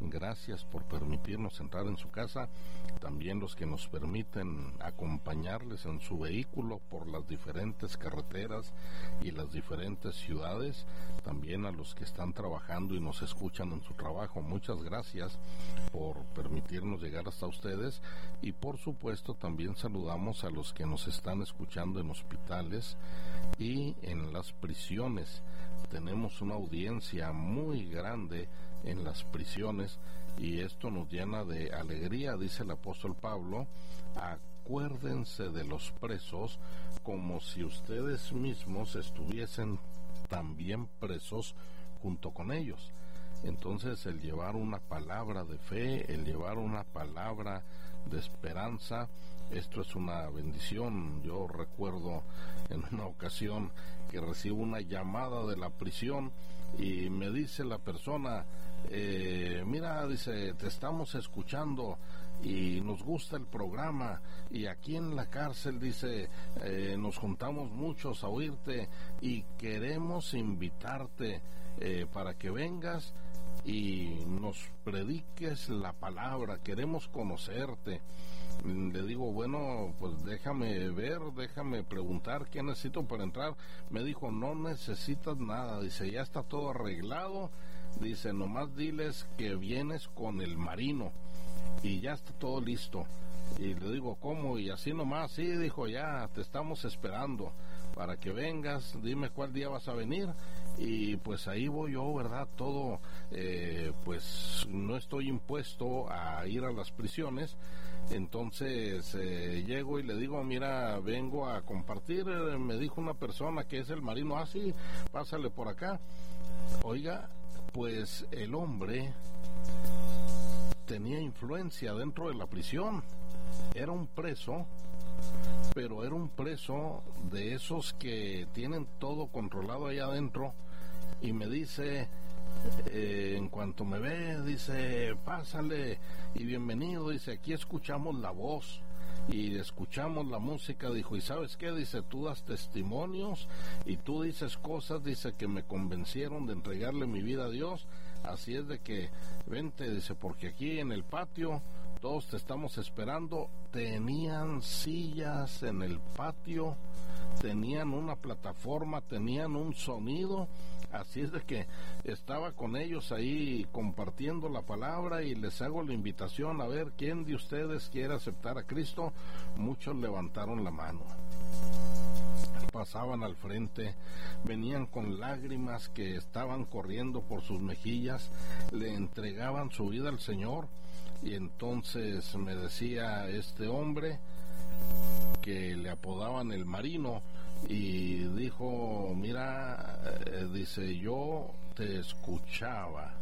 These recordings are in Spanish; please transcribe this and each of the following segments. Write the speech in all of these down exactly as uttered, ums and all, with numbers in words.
gracias por permitirnos entrar en su casa, también los que nos permiten acompañarles en su vehículo por las diferentes carreteras y las diferentes ciudades, también a los que están trabajando y nos escuchan en su trabajo, muchas gracias por permitirnos llegar hasta ustedes, y por supuesto también saludamos a los que nos están escuchando en hospitales y en las prisiones. Tenemos una audiencia muy grande en las prisiones y esto nos llena de alegría, dice el apóstol Pablo. Acuérdense de los presos como si ustedes mismos estuviesen también presos junto con ellos. Entonces el llevar una palabra de fe, el llevar una palabra de esperanza, esto es una bendición. Yo recuerdo en una ocasión que recibo una llamada de la prisión y me dice la persona, eh, mira, dice, te estamos escuchando y nos gusta el programa, y aquí en la cárcel, dice, eh, nos juntamos muchos a oírte y queremos invitarte eh, para que vengas y nos prediques la palabra, queremos conocerte. Le digo, bueno, pues déjame ver, déjame preguntar qué necesito para entrar. Me dijo, no necesitas nada, dice, ya está todo arreglado, dice, nomás diles que vienes con el marino y ya está todo listo. Y le digo, ¿cómo? Y así nomás, sí, dijo, ya te estamos esperando para que vengas, dime cuál día vas a venir. Y pues ahí voy yo, ¿verdad? Todo, eh, pues no estoy impuesto a ir a las prisiones. Entonces eh, llego y le digo, mira, vengo a compartir, me dijo una persona que es el marino, ah, sí, pásale por acá. Oiga, pues el hombre tenía influencia dentro de la prisión, era un preso, pero era un preso de esos que tienen todo controlado allá adentro, y me dice, eh, en cuanto me ve, dice, pásale y bienvenido, dice, aquí escuchamos la voz y escuchamos la música, dijo, y ¿sabes qué? Dice, tú das testimonios y tú dices cosas, dice, que me convencieron de entregarle mi vida a Dios, así es de que vente, dice, porque aquí en el patio todos te estamos esperando. Tenían sillas en el patio, tenían una plataforma, tenían un sonido, así es de que estaba con ellos ahí compartiendo la palabra, y les hago la invitación a ver quién de ustedes quiere aceptar a Cristo. Muchos levantaron la mano, pasaban al frente, venían con lágrimas que estaban corriendo por sus mejillas, le entregaban su vida al Señor. Y entonces me decía este hombre, que le apodaban el marino, y dijo, mira, eh, dice, yo te escuchaba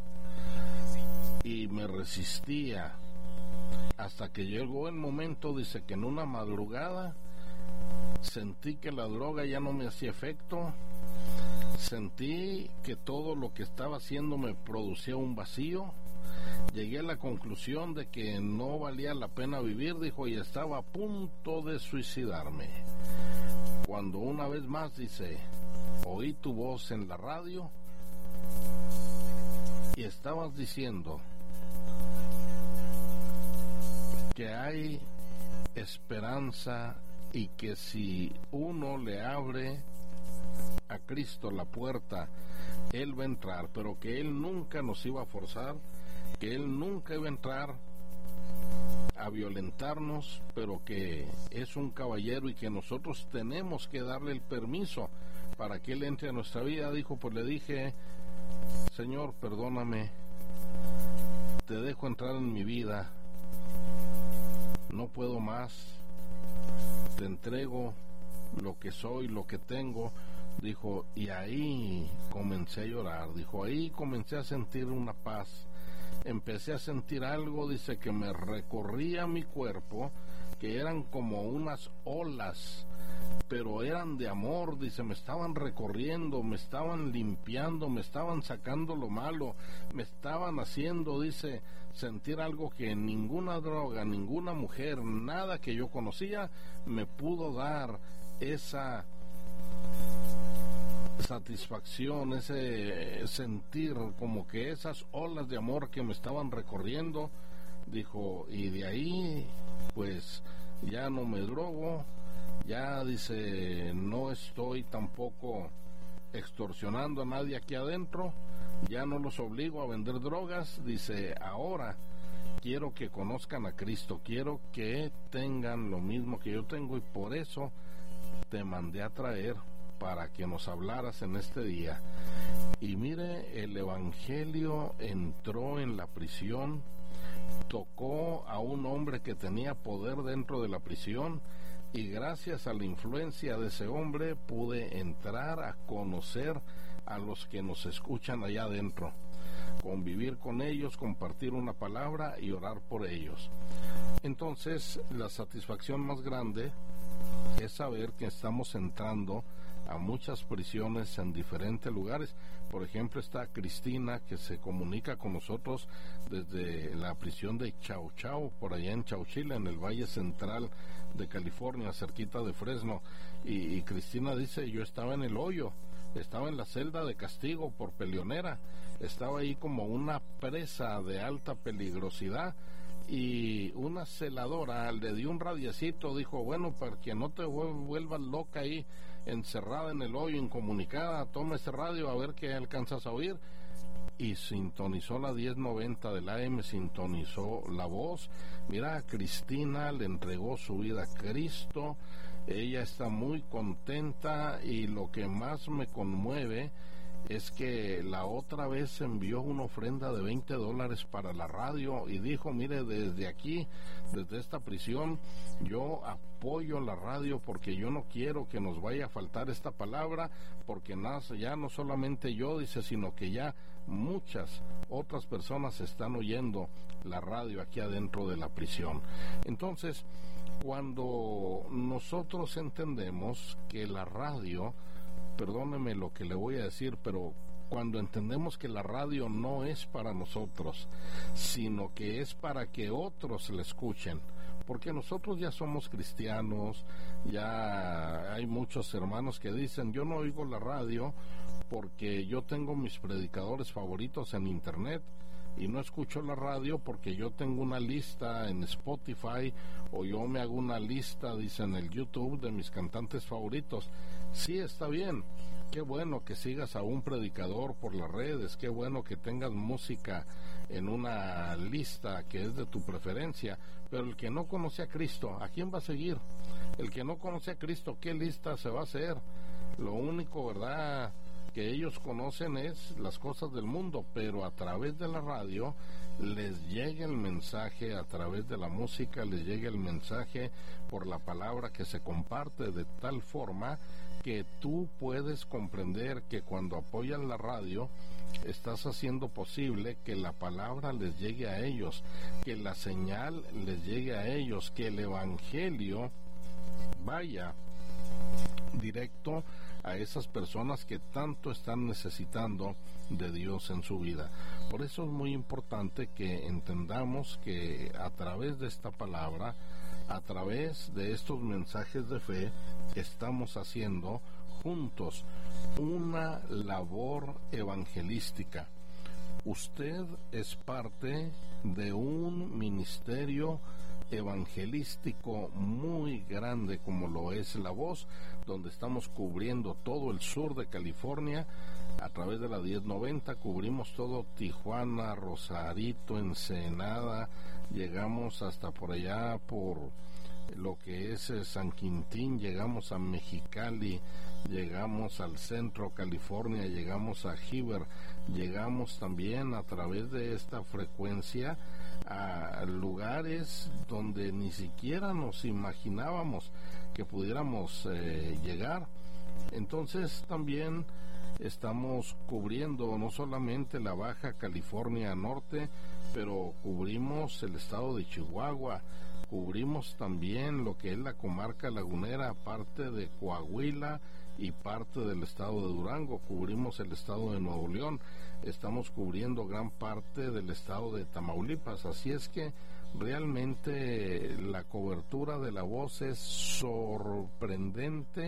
y me resistía hasta que llegó el momento, dice, que en una madrugada sentí que la droga ya no me hacía efecto, sentí que todo lo que estaba haciendo me producía un vacío. Llegué a la conclusión de que no valía la pena vivir, dijo, y estaba a punto de suicidarme. Cuando una vez más, dice, oí tu voz en la radio y estabas diciendo que hay esperanza y que si uno le abre a Cristo la puerta, Él va a entrar, pero que Él nunca nos iba a forzar, que Él nunca iba a entrar a violentarnos, pero que es un caballero y que nosotros tenemos que darle el permiso para que Él entre a nuestra vida. Dijo, pues le dije, Señor, perdóname, te dejo entrar en mi vida, no puedo más, te entrego lo que soy, lo que tengo. Dijo, y ahí comencé a llorar, dijo, ahí comencé a sentir una paz, empecé a sentir algo, dice, que me recorría mi cuerpo, que eran como unas olas, pero eran de amor, dice, me estaban recorriendo, me estaban limpiando, me estaban sacando lo malo, me estaban haciendo, dice, sentir algo que ninguna droga, ninguna mujer, nada que yo conocía me pudo dar, esa satisfacción, ese sentir como que esas olas de amor que me estaban recorriendo, dijo, y de ahí pues ya no me drogo, ya dice, no estoy tampoco extorsionando a nadie aquí adentro, ya no los obligo a vender drogas, dice, ahora quiero que conozcan a Cristo, quiero que tengan lo mismo que yo tengo, y por eso te mandé a traer para que nos hablaras en este día. Y mire, el evangelio entró en la prisión, tocó a un hombre que tenía poder dentro de la prisión, y gracias a la influencia de ese hombre pude entrar a conocer a los que nos escuchan allá adentro, convivir con ellos, compartir una palabra y orar por ellos. Entonces, la satisfacción más grande es saber que estamos entrando a muchas prisiones en diferentes lugares. Por ejemplo, está Cristina, que se comunica con nosotros desde la prisión de Chau Chau, por allá en Chowchila, en el Valle Central de California, cerquita de Fresno. Y, y Cristina dice, yo estaba en el hoyo, estaba en la celda de castigo por peleonera, estaba ahí como una presa de alta peligrosidad, y una celadora le dio un radiecito, dijo, bueno, para que no te vuelvas loca ahí encerrada en el hoyo, incomunicada, toma ese radio a ver qué alcanzas a oír. Y sintonizó la diez noventa del A M, sintonizó La Voz. Mira, Cristina le entregó su vida a Cristo, ella está muy contenta, y lo que más me conmueve es que la otra vez envió una ofrenda de veinte dólares para la radio y dijo, mire, desde aquí, desde esta prisión, yo apoyo la radio porque yo no quiero que nos vaya a faltar esta palabra, porque ya no solamente yo, dice, sino que ya muchas otras personas están oyendo la radio aquí adentro de la prisión. Entonces, cuando nosotros entendemos que la radio, perdóneme lo que le voy a decir, pero cuando entendemos que la radio no es para nosotros, sino que es para que otros la escuchen, porque nosotros ya somos cristianos, ya hay muchos hermanos que dicen, yo no oigo la radio porque yo tengo mis predicadores favoritos en internet, y no escucho la radio porque yo tengo una lista en Spotify, o yo me hago una lista, dice, en el YouTube de mis cantantes favoritos. Sí, está bien, qué bueno que sigas a un predicador por las redes, qué bueno que tengas música en una lista que es de tu preferencia, pero el que no conoce a Cristo, ¿a quién va a seguir? El que no conoce a Cristo, ¿qué lista se va a hacer? Lo único, ¿verdad?, que ellos conocen es las cosas del mundo, pero a través de la radio les llega el mensaje, a través de la música les llega el mensaje por la palabra que se comparte, de tal forma que tú puedes comprender que cuando apoyas la radio estás haciendo posible que la palabra les llegue a ellos, que la señal les llegue a ellos, que el evangelio vaya directo a esas personas que tanto están necesitando de Dios en su vida. Por eso es muy importante que entendamos que a través de esta palabra, a través de estos mensajes de fe, estamos haciendo juntos una labor evangelística. Usted es parte de un ministerio evangelístico muy grande como lo es La Voz, donde estamos cubriendo todo el sur de California a través de la diez noventa, cubrimos todo Tijuana, Rosarito, Ensenada, llegamos hasta por allá por lo que es San Quintín, llegamos a Mexicali, llegamos al centro California, llegamos a Heber, llegamos también a través de esta frecuencia a lugares donde ni siquiera nos imaginábamos que pudiéramos eh, llegar. Entonces también estamos cubriendo no solamente la Baja California Norte, pero cubrimos el estado de Chihuahua, cubrimos también lo que es la comarca lagunera, parte de Coahuila y parte del estado de Durango, cubrimos el estado de Nuevo León, estamos cubriendo gran parte del estado de Tamaulipas, así es que realmente la cobertura de La Voz es sorprendente,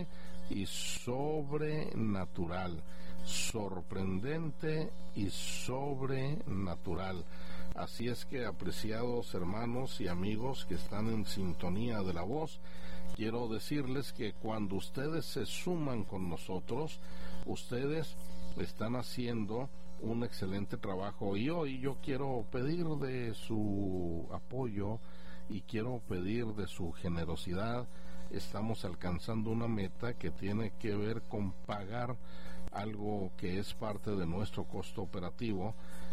y sobrenatural, sorprendente y sobrenatural. Así es que, apreciados hermanos y amigos que están en sintonía de la voz, quiero decirles que cuando ustedes se suman con nosotros, ustedes están haciendo un excelente trabajo, y hoy yo quiero pedir de su apoyo y quiero pedir de su generosidad. Estamos alcanzando una meta que tiene que ver con pagar algo que es parte de nuestro costo operativo,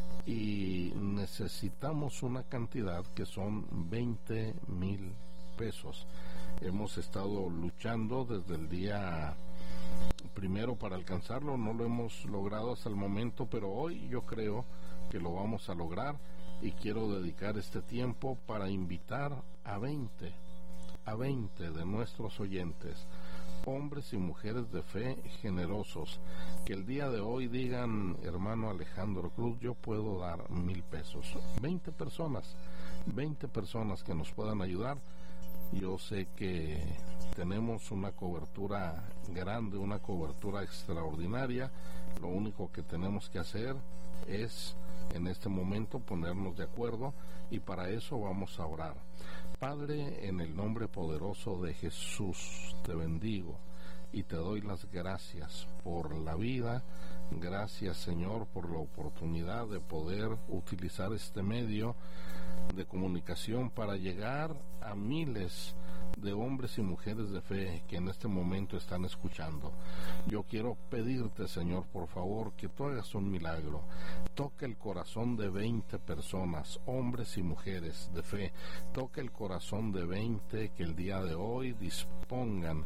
y necesitamos una cantidad que son veinte mil pesos. Hemos estado luchando desde el día primero para alcanzarlo, no lo hemos logrado hasta el momento, pero hoy yo creo que lo vamos a lograr, y quiero dedicar este tiempo para invitar a veinte a veinte de nuestros oyentes, hombres y mujeres de fe generosos, que el día de hoy digan: hermano Alejandro Cruz, yo puedo dar mil pesos. veinte personas, veinte personas que nos puedan ayudar. Yo sé que tenemos una cobertura grande, una cobertura extraordinaria. Lo único que tenemos que hacer es, en este momento, ponernos de acuerdo, y para eso vamos a orar. Padre, en el nombre poderoso de Jesús, te bendigo y te doy las gracias por la vida. Gracias, Señor, por la oportunidad de poder utilizar este medio de comunicación para llegar a miles de hombres y mujeres de fe que en este momento están escuchando. Yo quiero pedirte, Señor, por favor, que tú hagas un milagro. Toca el corazón de veinte personas, hombres y mujeres de fe. Toca el corazón de veinte que el día de hoy dispongan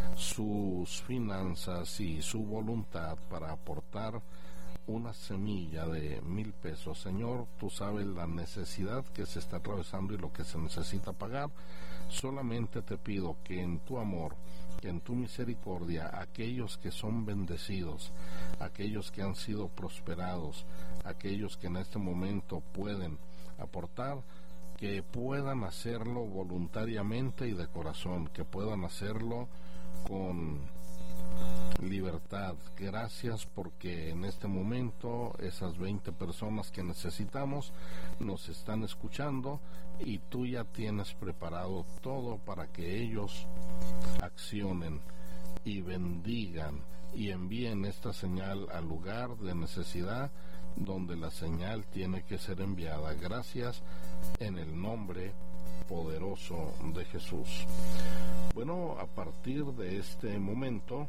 sus finanzas y su voluntad para aportar una semilla de mil pesos. Señor, tú sabes la necesidad que se está atravesando y lo que se necesita pagar. Solamente te pido que en tu amor, que en tu misericordia, aquellos que son bendecidos, aquellos que han sido prosperados, aquellos que en este momento pueden aportar, que puedan hacerlo voluntariamente y de corazón, que puedan hacerlo con libertad. Gracias, porque en este momento esas veinte personas que necesitamos nos están escuchando, y tú ya tienes preparado todo para que ellos accionen y bendigan y envíen esta señal al lugar de necesidad donde la señal tiene que ser enviada. Gracias, en el nombre poderoso de Jesús. Bueno, a partir de este momento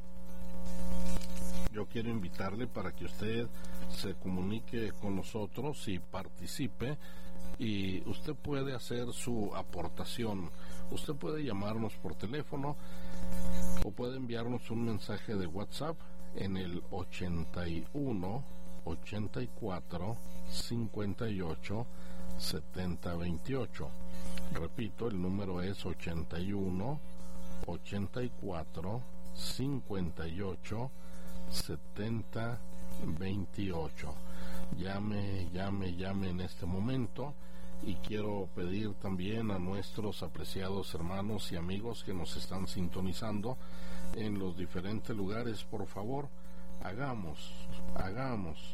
yo quiero invitarle para que usted se comunique con nosotros y participe, y usted puede hacer su aportación. Usted puede llamarnos por teléfono o puede enviarnos un mensaje de WhatsApp en el ochenta y uno, ochenta y cuatro, cincuenta y ocho, setenta veintiocho. Repito, el número es ochenta y uno, ochenta y cuatro, cincuenta y ocho, setenta veintiocho. Llame, llame, llame en este momento. Y quiero pedir también a nuestros apreciados hermanos y amigos que nos están sintonizando en los diferentes lugares, por favor, hagamos, hagamos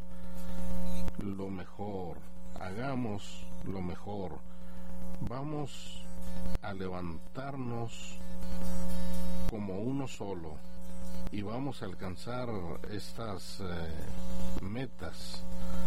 lo mejor, hagamos lo mejor. Vamos a levantarnos como uno solo y vamos a alcanzar estas eh, metas.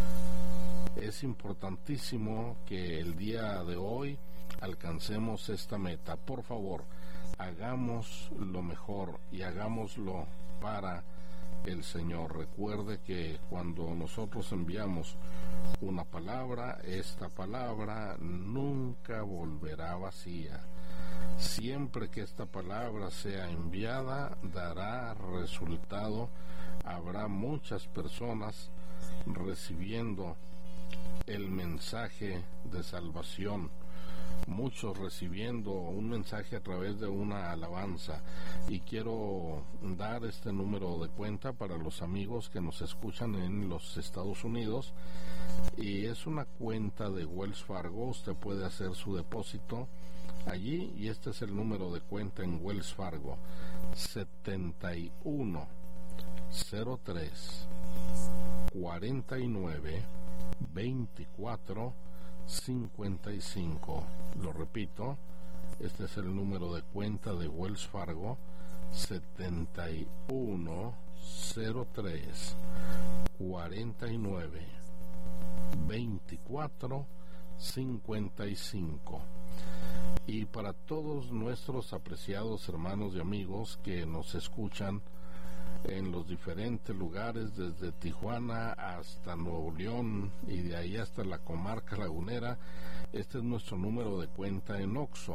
Es importantísimo que el día de hoy alcancemos esta meta. Por favor, hagamos lo mejor y hagámoslo para el Señor. Recuerde que cuando nosotros enviamos una palabra, esta palabra nunca volverá vacía. Siempre que esta palabra sea enviada, dará resultado. Habrá muchas personas recibiendo el mensaje de salvación. muchos recibiendo un mensaje a través de una alabanza, y quiero dar este número de cuenta para los amigos que nos escuchan en los Estados Unidos, y es una cuenta de Wells Fargo. Usted puede hacer su depósito allí, y este es el número de cuenta en Wells Fargo: setenta y uno cero tres cuarenta y nueve veinticuatro cincuenta y cinco. Lo repito, este es el número de cuenta de Wells Fargo: setenta y uno cero tres cuarenta y nueve veinticuatro cincuenta y cinco. Y para todos nuestros apreciados hermanos y amigos que nos escuchan en los diferentes lugares, desde Tijuana hasta Nuevo León y de ahí hasta la comarca lagunera, este es nuestro número de cuenta en Oxxo: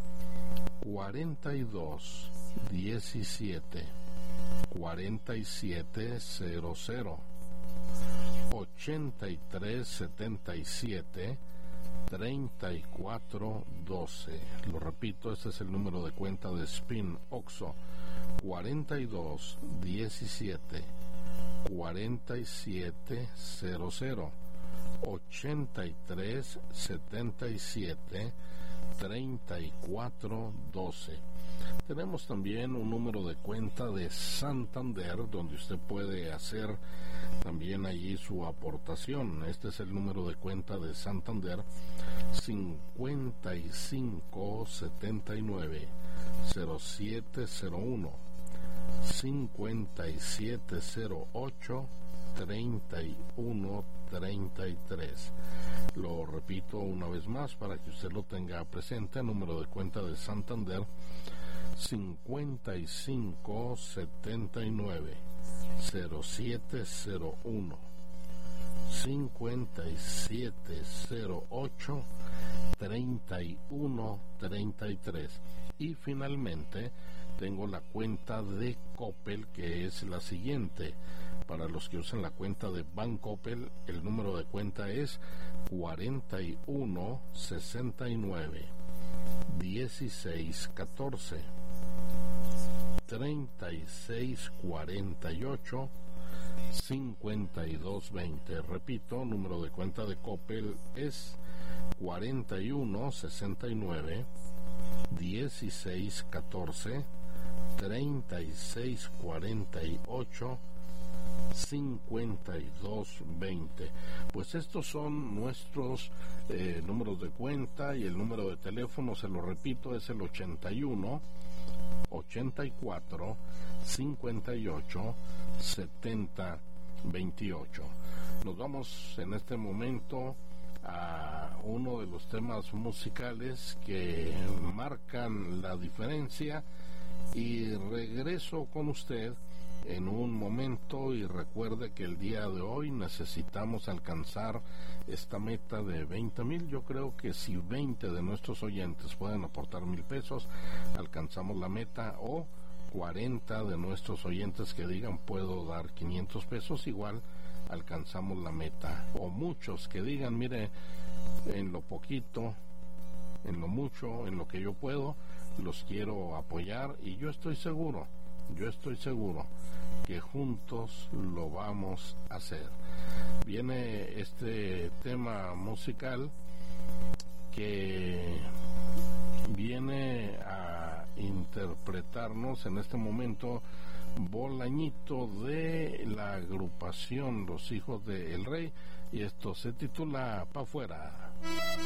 cuarenta y dos diecisiete cuarenta y siete cero cero, ochenta y tres setenta y siete treinta y cuatro doce. Lo repito, este es el número de cuenta de Spin Oxxo: cuarenta y dos diecisiete cuarenta y siete cero cero, ochenta y tres setenta y siete treinta y cuatro doce. Tenemos también un número de cuenta de Santander, donde usted puede hacer también allí su aportación. Este es el número de cuenta de Santander: cincuenta y cinco setenta y nueve cero siete cero uno, cincuenta y siete cero ocho treinta y uno treinta y tres. Lo repito una vez más para que usted lo tenga presente: número de cuenta de Santander: cincuenta y cinco setenta y nueve cero siete cero uno, cincuenta y siete cero ocho treinta y uno treinta y tres. Y finalmente tengo la cuenta de Coppel, que es la siguiente. Para los que usan la cuenta de Bancoppel, el número de cuenta es cuarenta y uno sesenta y nueve dieciséis catorce, treinta y seis cuarenta y ocho cincuenta y dos veinte. Repito, número de cuenta de Coppel es cuarenta y uno sesenta y nueve dieciséis catorce, treinta y seis cuarenta y ocho cincuenta y dos veinte. Pues estos son nuestros eh, números de cuenta, y el número de teléfono, se lo repito, es el ochenta y uno ochenta y cuatro cincuenta y ocho setenta veintiocho. Nos vamos en este momento a uno de los temas musicales que marcan la diferencia, y regreso con usted en un momento. Y recuerde que el día de hoy necesitamos alcanzar esta meta de veinte mil. Yo creo que si veinte de nuestros oyentes pueden aportar mil pesos, alcanzamos la meta, o cuarenta de nuestros oyentes que digan puedo dar quinientos pesos, igual alcanzamos la meta, o muchos que digan mire, en lo poquito, en lo mucho, en lo que yo puedo, los quiero apoyar, y yo estoy seguro, yo estoy seguro que juntos lo vamos a hacer. Viene este tema musical que viene a interpretarnos en este momento Bolañito, de la agrupación Los Hijos del Rey, y esto se titula Pa' Fuera.